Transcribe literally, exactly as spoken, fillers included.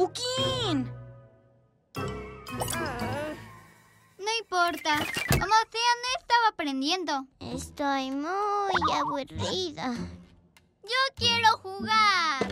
¡Pukin! No importa. Como sea, no estaba aprendiendo. Estoy muy aburrida. Yo quiero jugar.